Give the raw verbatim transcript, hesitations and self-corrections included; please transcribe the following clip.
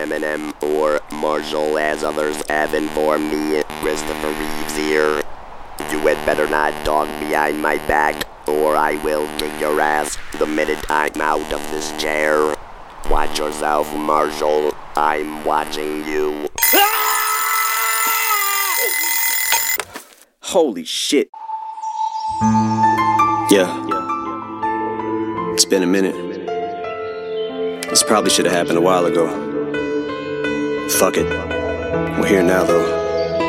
Eminem or Marshall, as others have informed me. Christopher Reeves here. You had better not talk behind my back, or I will kick your ass the minute I'm out of this chair. Watch yourself, Marshall. I'm watching you. Holy shit. Yeah. It's been a minute. This probably should have happened a while ago. Fuck it. We're here now, though.